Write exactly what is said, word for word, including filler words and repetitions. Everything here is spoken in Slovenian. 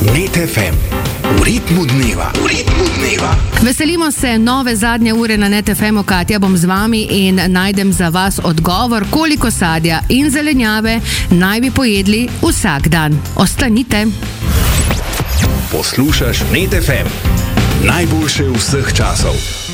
Net ef em, v ritmu dneva, v ritmu dneva. Veselimo se nove zadnje ure na Net ef emu. Katja bom z vami in najdem za vas odgovor, koliko sadja in zelenjave naj bi pojedli vsak dan. Ostanite. Poslušaš Net ef em, najboljše vseh časov.